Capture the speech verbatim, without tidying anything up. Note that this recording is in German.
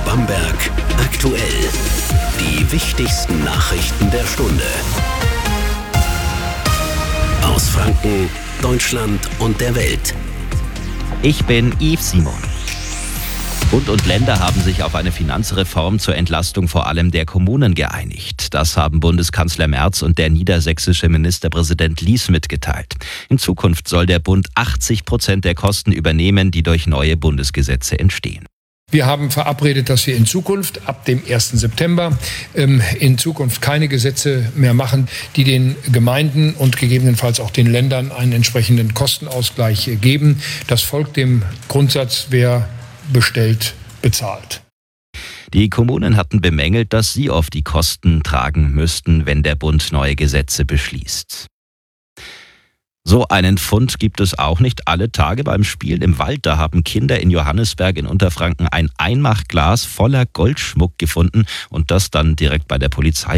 Bamberg aktuell. Die wichtigsten Nachrichten der Stunde. Aus Franken, Deutschland und der Welt. Ich bin Yves Simon. Bund und Länder haben sich auf eine Finanzreform zur Entlastung vor allem der Kommunen geeinigt. Das haben Bundeskanzler Merz und der niedersächsische Ministerpräsident Lies mitgeteilt. In Zukunft soll der Bund achtzig Prozent der Kosten übernehmen, die durch neue Bundesgesetze entstehen. Wir haben verabredet, dass wir in Zukunft ab dem ersten September ähm, in Zukunft keine Gesetze mehr machen, die den Gemeinden und gegebenenfalls auch den Ländern einen entsprechenden Kostenausgleich geben. Das folgt dem Grundsatz, wer bestellt, bezahlt. Die Kommunen hatten bemängelt, dass sie oft die Kosten tragen müssten, wenn der Bund neue Gesetze beschließt. So einen Fund gibt es auch nicht alle Tage beim Spielen im Wald. Da haben Kinder in Johannisberg in Unterfranken ein Einmachglas voller Goldschmuck gefunden und das dann direkt bei der Polizei